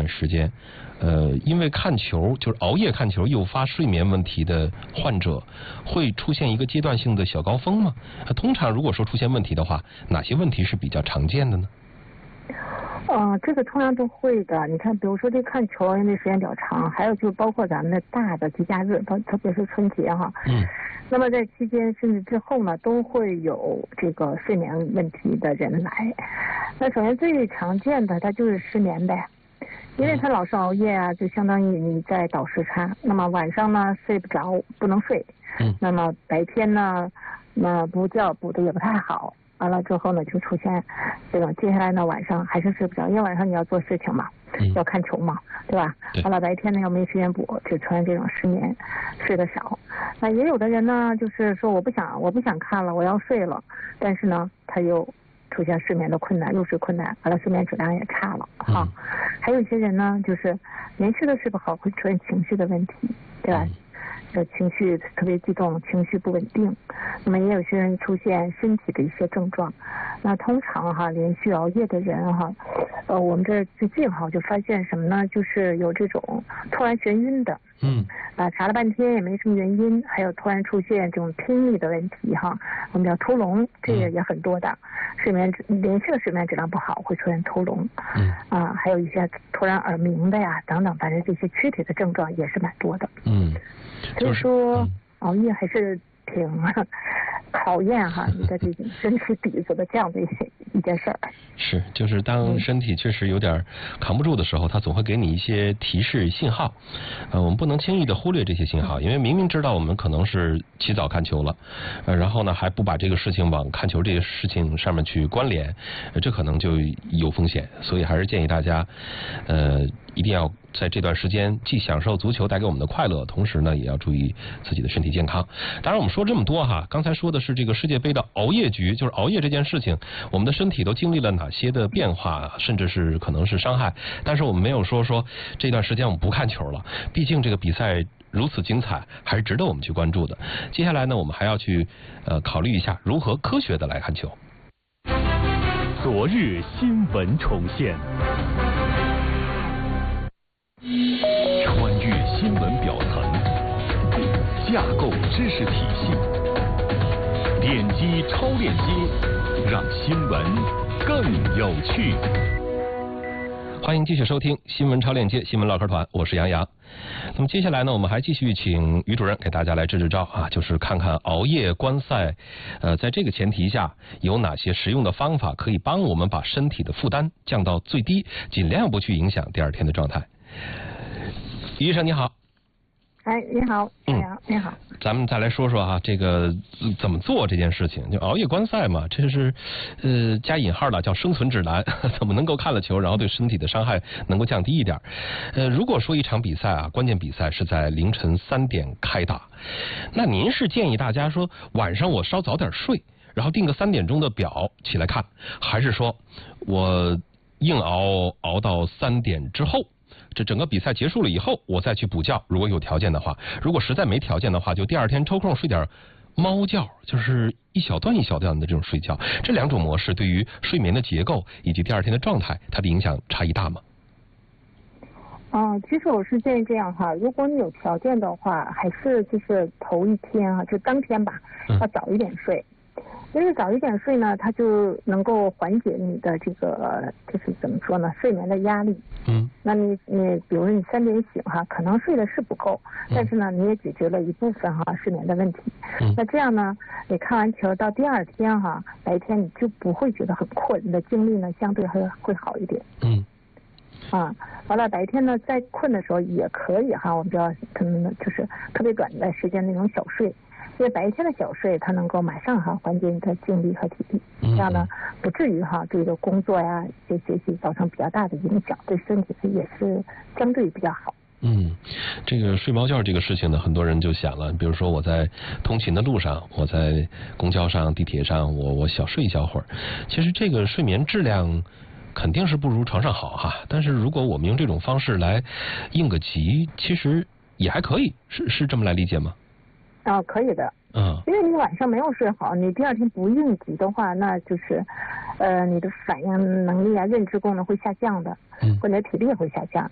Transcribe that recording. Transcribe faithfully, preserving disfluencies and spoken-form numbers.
段时间，呃，因为看球就是熬夜看球诱发睡眠问题的患者，会出现一个阶段性的小高峰吗？啊，通常如果说出现问题的话，哪些问题是比较常见的呢？ 呃，这个通常都会的。你看，比如说这看球，因为时间比较长，还有就是包括咱们的大的节假日，特别是春节哈。 嗯。 那么在期间甚至之后呢，都会有这个睡眠问题的人来。那首先最常见的，它就是失眠呗，因为他老是熬夜啊，就相当于你在倒时差。那么晚上呢睡不着，不能睡。 嗯。那么白天呢，那补觉补的也不太好。完了之后呢，就出现这种接下来呢晚上还是睡不着，因为晚上你要做事情嘛， 嗯、 要看球嘛，对吧？完了白天呢又没时间补，就出现这种失眠，睡得少。那也有的人呢，就是说我不想我不想看了，我要睡了，但是呢他又出现失眠的困难，入睡困难，完了睡眠质量也差了哈、嗯。还有一些人呢，就是连续的睡不好，会出现情绪的问题，对吧？嗯的情绪特别激动，情绪不稳定，那么也有些人出现身体的一些症状。那通常哈，连续熬夜的人哈，呃，我们这最近哈就发现什么呢？就是有这种突然眩晕的， 嗯， 啊，查了半天也没什么原因，还有突然出现这种听力的问题哈，我们叫偷聋，这个也很多的，睡眠连续的睡眠质量不好会出现偷聋， 嗯， 啊，还有一些突然耳鸣的呀等等，反正这些躯体的症状也是蛮多的， 嗯。 所以说、嗯、熬夜还是挺考验哈你的这种身体底子的这样的一些一件事儿。 是，就是当身体确实有点扛不住的时候，它总会给你一些提示信号。呃，我们不能轻易的忽略这些信号，因为明明知道我们可能是起早看球了，呃，然后呢还不把这个事情往看球这个事情上面去关联，呃，这可能就有风险。所以还是建议大家，呃，一定要在这段时间既享受足球带给我们的快乐，同时呢也要注意自己的身体健康。当然我们说这么多哈，刚才说的是这个世界杯的熬夜局，就是熬夜这件事情，我们的身体都经历了哪些的变化，甚至是可能是伤害。但是我们没有说说这段时间我们不看球了，毕竟这个比赛如此精彩，还是值得我们去关注的。接下来呢，我们还要去呃考虑一下如何科学的来看球。 昨日新闻重现，穿越新闻表层，架构知识体系，点击超链接，让新闻更有趣。 欢迎继续收听新闻超链接新闻唠嗑团，我是杨洋。那么接下来呢，我们还继续请于主任给大家来支支招啊，就是看看熬夜观赛，呃，在这个前提下有哪些实用的方法可以帮我们把身体的负担降到最低，尽量不去影响第二天的状态。于医生你好。 哎，你好，嗯，你好。 咱们再来说说哈，这个怎么做这件事情？就熬夜观赛嘛，这是呃加引号的叫生存指南，怎么能够看了球，然后对身体的伤害能够降低一点？呃，如果说一场比赛啊，关键比赛是在凌晨三点开打，那您是建议大家说晚上我稍早点睡，然后定个三点钟的表起来看，还是说我硬熬熬到三点之后？这整个比赛结束了以后，我再去补觉，如果有条件的话；如果实在没条件的话，就第二天抽空睡点猫觉，就是一小段一小段的这种睡觉。这两种模式对于睡眠的结构以及第二天的状态，它的影响差异大吗？ 啊，其实我是建议这样哈，如果你有条件的话，还是就是头一天啊，就当天吧，要早一点睡。因为早一点睡呢，它就能够缓解你的这个就是怎么说呢，睡眠的压力。 嗯。 那你你比如说你三点醒哈，可能睡的是不够，但是呢，你也解决了一部分哈睡眠的问题。 嗯。 那这样呢，你看完球到第二天哈，白天你就不会觉得很困，你的精力呢相对会会好一点。 嗯。 啊，完了白天呢，再困的时候也可以哈，我们就要嗯就是特别短的时间那种小睡。因为白天的小睡，它能够马上哈缓解你的精力和体力，这样呢不至于哈对这个工作呀、这学习造成比较大的影响，对身体也是相对比较好。 嗯，这个睡猫觉这个事情呢，很多人就想了，比如说我在通勤的路上，我在公交上、地铁上，我我小睡一小会儿，其实这个睡眠质量肯定是不如床上好哈。但是如果我们用这种方式来应个急，其实也还可以，是是这么来理解吗？ 啊，可以的， 嗯， 因为你晚上没有睡好，你第二天不应急的话，那就是，呃，你的反应能力啊、认知功能会下降的，嗯，或者体力也会下降。